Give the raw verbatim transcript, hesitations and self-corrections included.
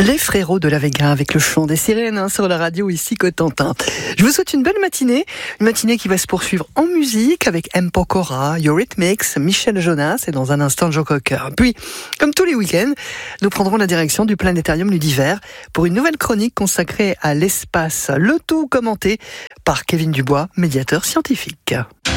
Les frérots de la Vega avec le chant des sirènes hein, sur la radio ici Cotentin. Je vous souhaite une belle matinée, une matinée qui va se poursuivre en musique avec M. Pokora, Eurythmics, Michel Jonas et dans un instant Joe Cocker. Puis, comme tous les week-ends, nous prendrons la direction du Planétarium Ludiver pour une nouvelle chronique consacrée à l'espace. Le tout commenté par Kevin Dubois, médiateur scientifique.